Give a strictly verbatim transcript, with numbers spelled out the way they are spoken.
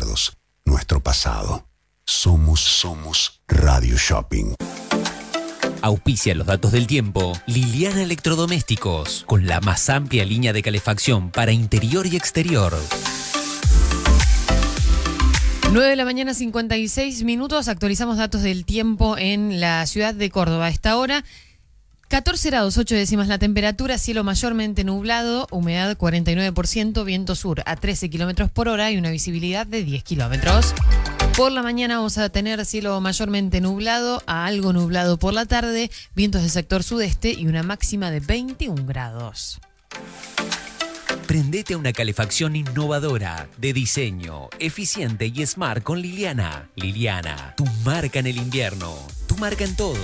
recuerdos, nuestro pasado. Somos, somos Radio Shopping. Auspicia los datos del tiempo Liliana Electrodomésticos, con la más amplia línea de calefacción para interior y exterior. nueve de la mañana, cincuenta y seis minutos. Actualizamos datos del tiempo en la ciudad de Córdoba. A esta hora, catorce grados, ocho décimas la temperatura, cielo mayormente nublado, humedad cuarenta y nueve por ciento, viento sur a trece kilómetros por hora y una visibilidad de diez kilómetros. Por la mañana vamos a tener cielo mayormente nublado a algo nublado por la tarde, vientos del sector sudeste y una máxima de veintiún grados. Prendete a una calefacción innovadora, de diseño, eficiente y smart con Liliana. Liliana, tu marca en el invierno, tu marca en todo.